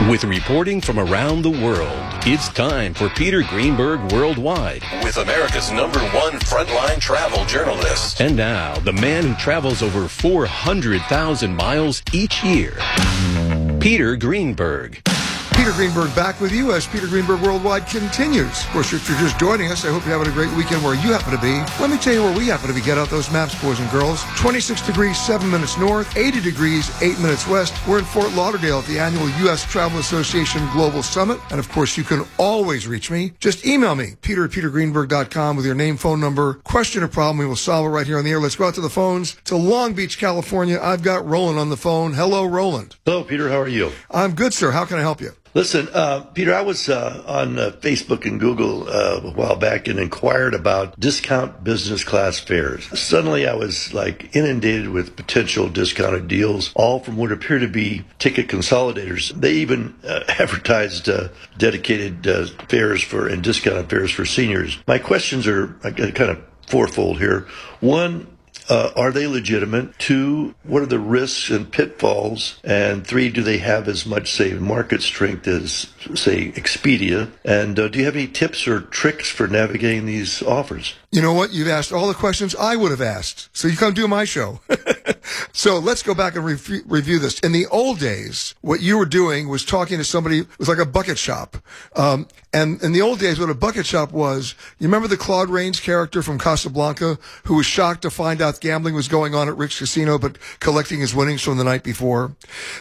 With reporting from around the world, it's time for Peter Greenberg Worldwide. With America's #1 frontline travel journalist. And now, the man who travels over 400,000 miles each year, Peter Greenberg. Peter Greenberg back with you as Peter Greenberg Worldwide continues. Of course, if you're just joining us, I hope you're having a great weekend where you happen to be. Let me tell you where we happen to be. Get out those maps, boys and girls. 26 degrees, 7 minutes north, 80 degrees, 8 minutes west. We're in Fort Lauderdale at the annual U.S. Travel Association Global Summit. And of course, you can always reach me. Just email me, peter@petergreenberg.com with your name, phone number, question or problem. We will solve it right here on the air. Let's go out to the phones to Long Beach, California. I've got Roland on the phone. Hello, Roland. Hello, Peter. How are you? I'm good, sir. How can I help you? Listen, Peter, I was on Facebook and Google a while back and inquired about discount business class fares. Suddenly I was inundated with potential discounted deals, all from what appear to be ticket consolidators. They even advertised dedicated fares and discounted fares for seniors. My questions are kind of fourfold here. One, are they legitimate? 2, what are the risks and pitfalls? And 3, do they have as much, say, market strength as, say, Expedia? And do you have any tips or tricks for navigating these offers? You know what? You've asked all the questions I would have asked. So you come do my show. So let's go back and review this. In the old days, what you were doing was talking to somebody. It was like a bucket shop. And in the old days, what a bucket shop was, you remember the Claude Rains character from Casablanca who was shocked to find out gambling was going on at Rick's Casino, but collecting his winnings from the night before?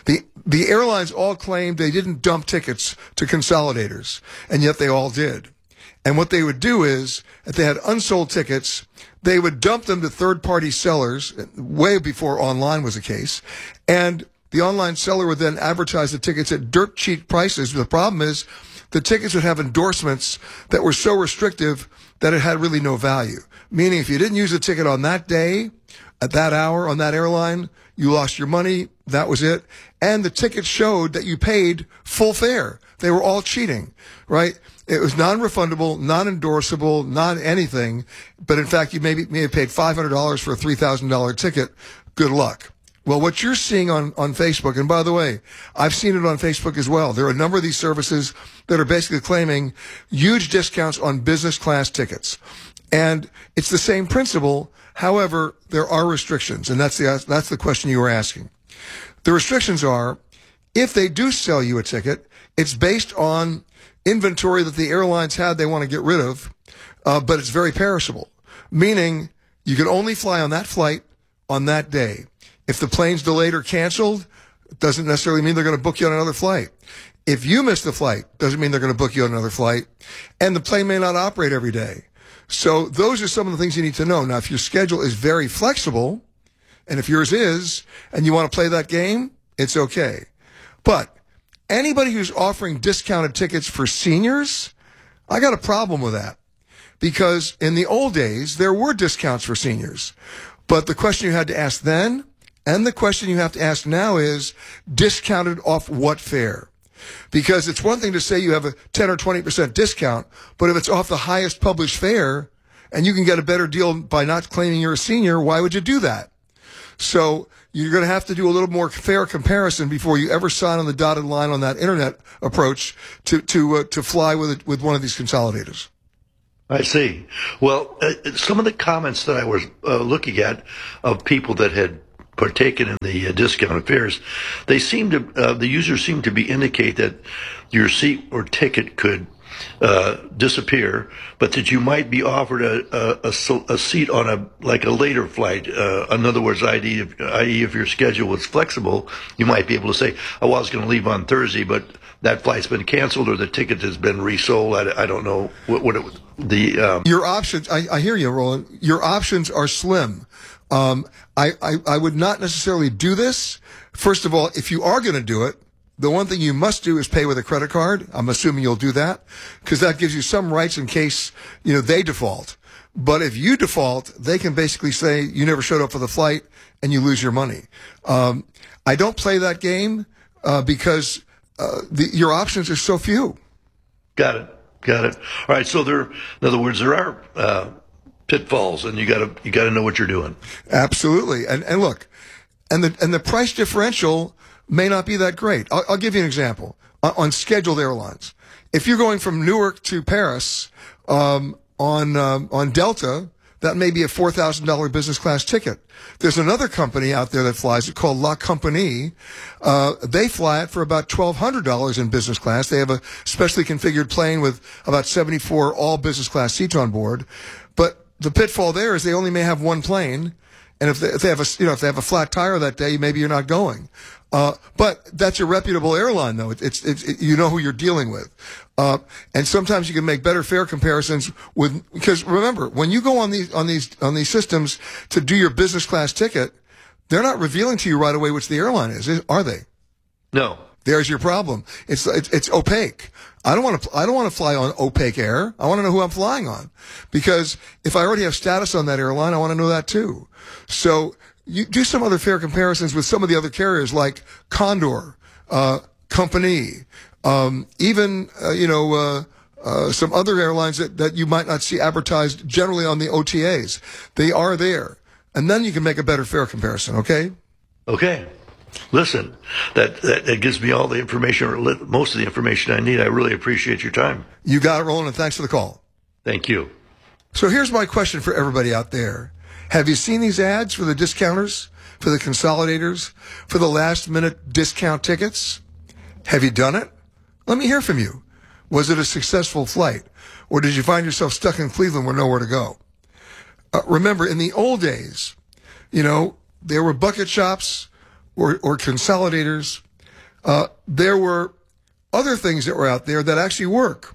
The airlines all claimed they didn't dump tickets to consolidators, and yet they all did. And what they would do is, if they had unsold tickets, they would dump them to third-party sellers, way before online was the case, and the online seller would then advertise the tickets at dirt cheap prices. The problem is, the tickets would have endorsements that were so restrictive that it had really no value. Meaning, if you didn't use a ticket on that day, at that hour, on that airline, you lost your money, that was it. And the tickets showed that you paid full fare. They were all cheating, right? It was non-refundable, non-endorsable, not anything. But in fact, you may have paid $500 for a $3,000 ticket. Good luck. Well, what you're seeing on Facebook, and by the way, I've seen it on Facebook as well. There are a number of these services that are basically claiming huge discounts on business class tickets. And it's the same principle. However, there are restrictions, and that's the question you were asking. The restrictions are, if they do sell you a ticket, it's based on inventory that the airlines had they want to get rid of, but it's very perishable, meaning you can only fly on that flight on that day. If the plane's delayed or canceled, it doesn't necessarily mean they're going to book you on another flight. If you miss the flight, doesn't mean they're going to book you on another flight, and the plane may not operate every day. So those are some of the things you need to know. Now, if your schedule is very flexible, and if yours is, and you want to play that game, it's okay. But anybody who's offering discounted tickets for seniors, I got a problem with that. Because in the old days, there were discounts for seniors. But the question you had to ask then, and the question you have to ask now is, discounted off what fare? Because it's one thing to say you have a 10 or 20% discount, but if it's off the highest published fare, and you can get a better deal by not claiming you're a senior, why would you do that? So you're going to have to do a little more fair comparison before you ever sign on the dotted line on that internet approach to fly with one of these consolidators. I see. Well, some of the comments that I was looking at of people that had partaken in the discounted fares, the users seem to indicate that your seat or ticket could disappear, but that you might be offered a seat on a later flight. In other words, i.e., if your schedule was flexible, you might be able to say, "Oh, I was going to leave on Thursday, but that flight's been canceled or the ticket has been resold." I don't know what it was. Your options. I hear you, Roland. Your options are slim. I would not necessarily do this. First of all, if you are going to do it, the one thing you must do is pay with a credit card. I'm assuming you'll do that because that gives you some rights in case, they default. But if you default, they can basically say you never showed up for the flight and you lose your money. I don't play that game, because, your options are so few. Got it. All right. So in other words, there are, pitfalls, and you gotta know what you're doing. Absolutely. And look, and the price differential may not be that great. I'll give you an example. On scheduled airlines, if you're going from Newark to Paris on Delta, that may be a $4,000 business class ticket. There's another company out there that flies it called La Compagnie. They fly it for about $1,200 in business class. They have a specially configured plane with about 74 all business class seats on board. But the pitfall there is they only may have one plane. And if they have a flat tire that day, maybe you're not going. But that's a reputable airline, though. It's you know who you're dealing with. And sometimes you can make better fare comparisons because remember, when you go on these systems to do your business class ticket, they're not revealing to you right away which the airline is, are they? No. There's your problem. It's opaque. I don't want to fly on opaque air. I want to know who I'm flying on, because if I already have status on that airline, I want to know that too. So you do some other fare comparisons with some of the other carriers like Condor, Compagnie, even some other airlines that you might not see advertised generally on the OTAs. They are there, and then you can make a better fare comparison. Okay. Okay. Listen, that gives me all the information, or most of the information I need. I really appreciate your time. You got it, Roland, and thanks for the call. Thank you. So here's my question for everybody out there. Have you seen these ads for the discounters, for the consolidators, for the last-minute discount tickets? Have you done it? Let me hear from you. Was it a successful flight, or did you find yourself stuck in Cleveland with nowhere to go? Remember, in the old days, there were bucket shops, or consolidators. There were other things that were out there that actually work.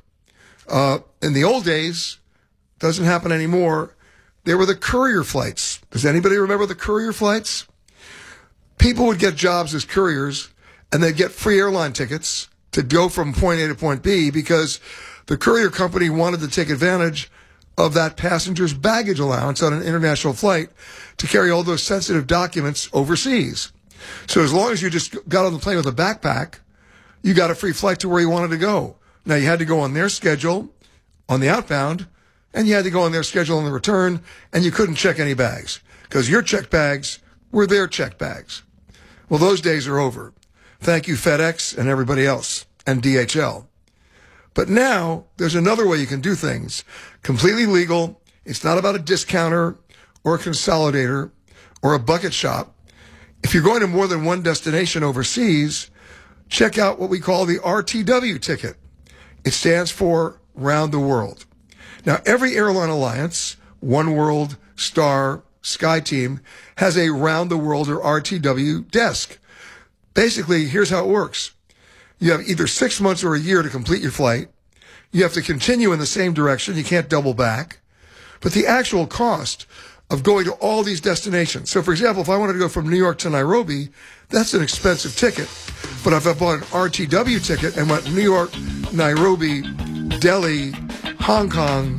In the old days, doesn't happen anymore, there were the courier flights. Does anybody remember the courier flights? People would get jobs as couriers, and they'd get free airline tickets to go from point A to point B because the courier company wanted to take advantage of that passenger's baggage allowance on an international flight to carry all those sensitive documents overseas. So as long as you just got on the plane with a backpack, you got a free flight to where you wanted to go. Now, you had to go on their schedule on the outbound, and you had to go on their schedule on the return, and you couldn't check any bags because your checked bags were their checked bags. Well, those days are over. Thank you, FedEx and everybody else, and DHL. But now there's another way you can do things. Completely legal. It's not about a discounter or a consolidator or a bucket shop. If you're going to more than one destination overseas, check out what we call the RTW ticket. It stands for Round the World. Now, every airline alliance, One World, Star, SkyTeam, has a Round the World or RTW desk. Basically, here's how it works. You have either 6 months or a year to complete your flight. You have to continue in the same direction. You can't double back. But the actual cost of going to all these destinations. So, for example, if I wanted to go from New York to Nairobi, that's an expensive ticket. But if I bought an RTW ticket and went New York, Nairobi, Delhi, Hong Kong,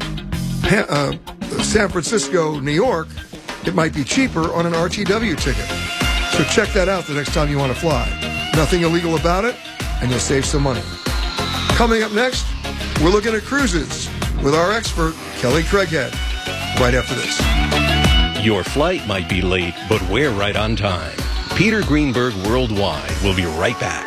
San Francisco, New York, it might be cheaper on an RTW ticket. So check that out the next time you want to fly. Nothing illegal about it, and you'll save some money. Coming up next, we're looking at cruises with our expert, Kelly Craighead, right after this. Your flight might be late, but we're right on time. Peter Greenberg Worldwide will be right back.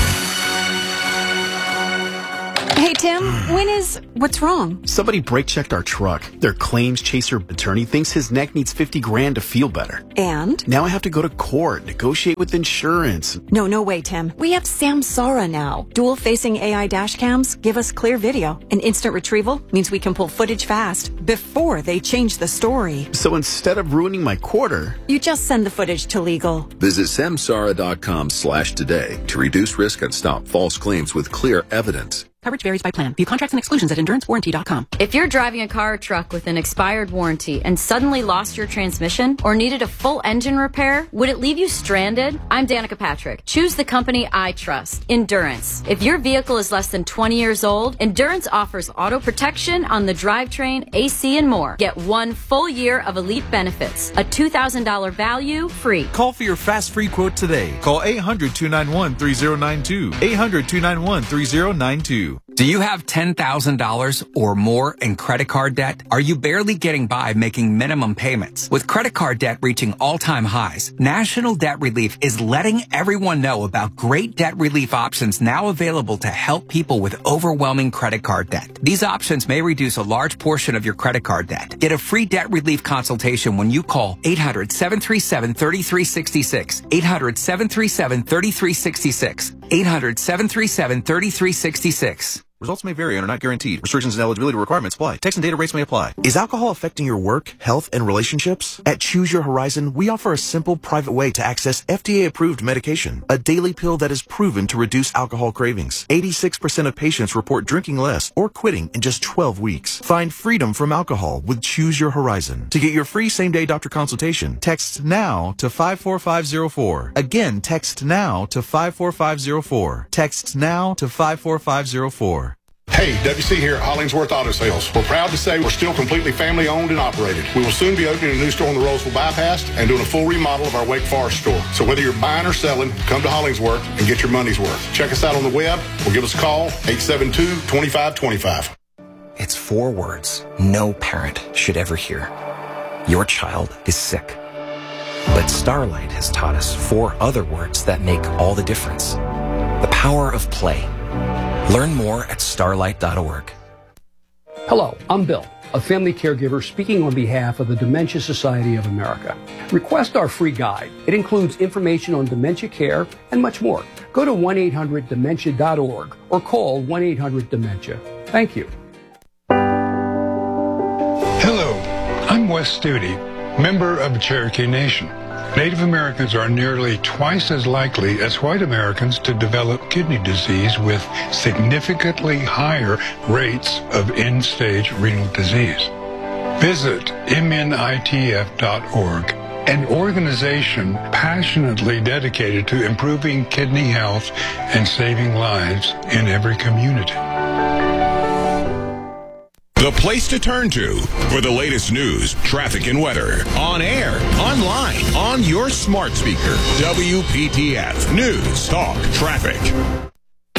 Hey, Tim, what's wrong? Somebody brake checked our truck. Their claims chaser attorney thinks his neck needs $50,000 to feel better. And? Now I have to go to court, negotiate with insurance. No way, Tim. We have Samsara now. Dual-facing AI dash cams give us clear video. And instant retrieval means we can pull footage fast before they change the story. So instead of ruining my quarter, you just send the footage to legal. Visit samsara.com/today to reduce risk and stop false claims with clear evidence. Coverage varies by plan. View contracts and exclusions at endurancewarranty.com. If you're driving a car or truck with an expired warranty and suddenly lost your transmission or needed a full engine repair, would it leave you stranded? I'm Danica Patrick. Choose the company I trust, Endurance. If your vehicle is less than 20 years old, Endurance offers auto protection on the drivetrain, AC, and more. Get 1 full year of elite benefits, a $2,000 value free. Call for your fast free quote today. Call 800-291-3092. 800-291-3092. Do you have $10,000 or more in credit card debt? Are you barely getting by making minimum payments? With credit card debt reaching all-time highs, National Debt Relief is letting everyone know about great debt relief options now available to help people with overwhelming credit card debt. These options may reduce a large portion of your credit card debt. Get a free debt relief consultation when you call 800-737-3366. 800-737-3366. 800-737-3366. Results may vary and are not guaranteed. Restrictions and eligibility requirements apply. Text and data rates may apply. Is alcohol affecting your work, health, and relationships? At Choose Your Horizon, we offer a simple, private way to access FDA-approved medication, a daily pill that is proven to reduce alcohol cravings. 86% of patients report drinking less or quitting in just 12 weeks. Find freedom from alcohol with Choose Your Horizon. To get your free same-day doctor consultation, text NOW to 54504. Again, text NOW to 54504. Text NOW to 54504. Hey, WC here at Hollingsworth Auto Sales. We're proud to say we're still completely family owned and operated. We will soon be opening a new store on the Roseville Bypass and doing a full remodel of our Wake Forest store. So whether you're buying or selling, come to Hollingsworth and get your money's worth. Check us out on the web or give us a call, 872-2525. It's 4 words no parent should ever hear. Your child is sick. But Starlight has taught us 4 other words that make all the difference. The power of play. Learn more at starlight.org. Hello, I'm Bill, a family caregiver speaking on behalf of the Dementia Society of America. Request our free guide. It includes information on dementia care and much more. Go to 1-800-DEMENTIA.org or call 1-800-DEMENTIA. Thank you. Hello, I'm Wes Studi, member of Cherokee Nation. Native Americans are nearly twice as likely as white Americans to develop kidney disease with significantly higher rates of end-stage renal disease. Visit MNITF.org, an organization passionately dedicated to improving kidney health and saving lives in every community. The place to turn to for the latest news, traffic, and weather. On air, online, on your smart speaker. WPTF News, Talk, Traffic.